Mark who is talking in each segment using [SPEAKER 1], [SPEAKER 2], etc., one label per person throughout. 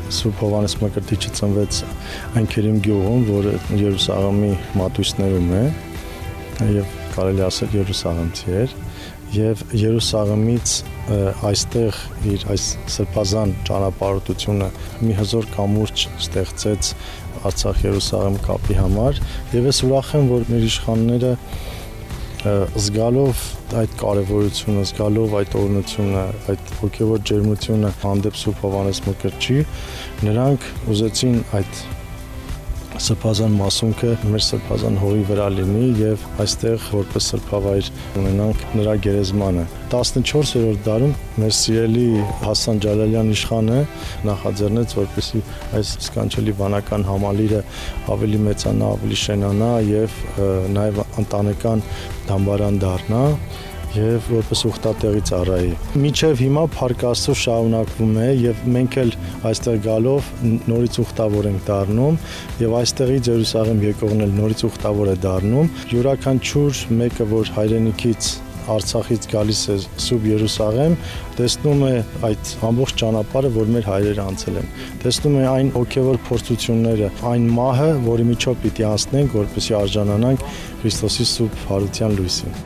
[SPEAKER 1] Սուրբ Հովհաննես Մկրտիչը ծնվեց Այնքերիմ գյուղում, որը Երուսաղեմի մատույցներում է, եւ կարելի ասել Երուսաղեմցի էր, եւ Երուսաղեմից այստեղ իր այս սրբազան ճանապարհորդությունը մի հզոր կամուրջ ստեղծեց Արցախ-Երուսաղեմ կապի համար, եւ ես ուրախ եմ, որ մեր իշխանները զգալով այդ կարևորությունը, զգալով այդ օրհնությունը, այդ հոգևոր ջերմությունը հանդեպ Սուրբ Հովհաննես Մկրտչի, նրանք ուզեցին այդ սրբազան մասունքը մեր սրբազան հողի վրա լինի եւ այստեղ որպես սրբավայր ունենանք նրա գերեզմանը։ 14-րդ դարում մեր սիրելի Հասան Ջալալյան իշխանը նախաձեռնեց, որպեսզի այս սքանչելի վանական համալիրը ավելի մեծանա, ավելի շենանա եւ նաեւ ընտանեկան դամբարան դառնա եւ որպես ուխտատեղի ծառայի։ Մինչեւ հիմա Փառք Աստծո շարունակվում է եւ մենք էլ այստեղ գալով նորից ուխտավոր ենք դառնում եւ այստեղից Երուսաղեմ եկողն էլ նորից ուխտավոր է դառնում։ Յուրաքանչյուր մեկը, որ հայրենիքից Արցախից գալիս է Սուրբ Երուսաղեմ, տեսնում է այդ ամբողջ ճանապարհը, որ մեր հայրերը անցել են։ Տեսնում է այն հոգևոր փորձությունները, այն մահը, որի միջով պիտի անցնենք, որպեսզի արժանանանք Քրիստոսի սուրբ հարության լույսին։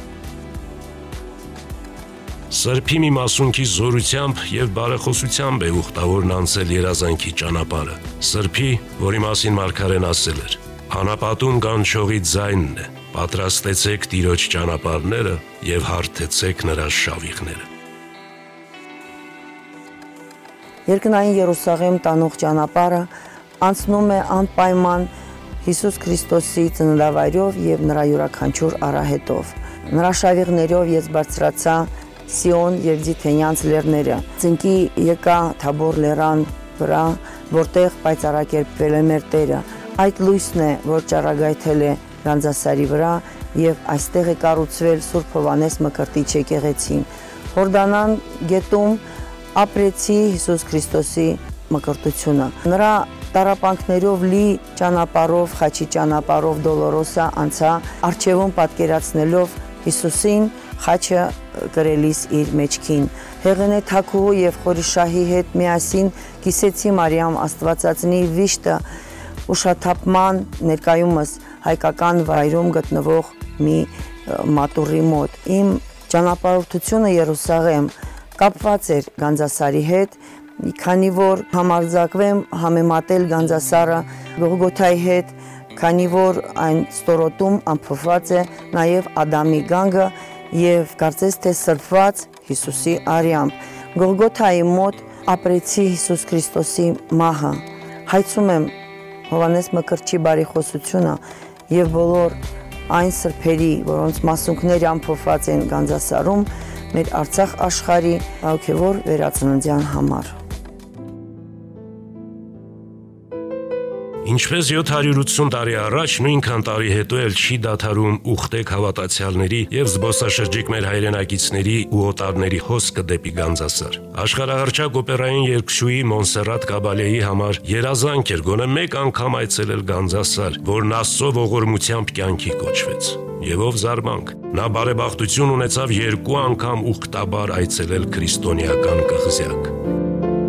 [SPEAKER 2] Սրբի մի մասունքի զորությամբ եւ բարեխոսությամբ է ուխտավորն անցել երազանքի ճանապարհը։ Սրբի, որի մասին մարգարեն ասել էր. «Անապատում կանչողի ձայնն է, պատրաստեցեք Տիրոջ ճանապարհները եւ հարթեցեք նրա շավիղները»։
[SPEAKER 3] Երկնային Երուսաղեմ տանող ճանապարհը անցնում է անպայման Հիսուս Քրիստոսի ծննդավայրով եւ նրա յուրաքանչյուր արահետով։ Նրա շավիղներով ես բարձրացա Սիոն եւ Ձիթենյանց լեռները, ծնկի եկա Թաբոր լեռան վրա, որտեղ պայծառակերպվել է մեր Տերը։ Այդ լույսն է, որ ճառագայթել է Գանձասարի վրա եւ այստեղ է կառուցվել Սուրբ Հովհաննես Մկրտիչ եկեղեցին։ Հորդանան գետում ապրեցի Հիսուս Քրիստոսի մկրտությունը։ Նրա տառապանքներով լի ճանապարհով, խաչի ճանապարհով Դոլորոսա անցա, արչեվում պատկերացնելով Հիսուսին խաչը կրելիս իր մեջքին։ Հեղենե Թագուհու եւ Խորիշահի հետ միասին կիսեցի Մարիամ Աստվածածնի վիշտը ուշաթափման ներկայումս հայկական վայրում գտնվող մի մատուռի մոտ։ Իմ ճանապարհորդությունը Երուսաղեմ կապված էր Գանձասարի հետ, քանի որ համարձակվեմ համեմատել Գանձասարը Գողգոթայի հետ, քանի որ այն ստորոտում ամփոփված է նաև Ադամի գանգը եւ կարծես թե սրբված Հիսուսի արյամբ։ Գողգոթայի մոտ ապրեցի Հիսուս Քրիստոսի մահը։ Հայցում եմ Հովհաննես Մկրտչի բարեխոսությունը եւ բոլոր այն սրբերի, որոնց մասունքները ամփոփված են Գանձասարում, մեր Արցախ աշխարհի հոգևոր վերածննդյան համար։
[SPEAKER 2] Ինչպես 780 տարի առաջ, նույնքան տարի հետո էլ չի դադարում ուխտեք հավատացյալների եւ զբոսաշրջիկ մեր հայրենակիցների ու օտարների հոսքը դեպի Գանձասար։ Աշխարհահռչակ օպերային երգչուհի Մոնսերատ Կաբալեի համար երազանք էր գոնե մեկ անգամ այցելել Գանձասար, որն Աստծո ողորմությամբ կյանքի կոչվեց։ Եվ ով զարմանք, նա բարեբախտություն ունեցավ 2 անգամ ուխտաբար այցելել քրիստոնեական կղզյակ։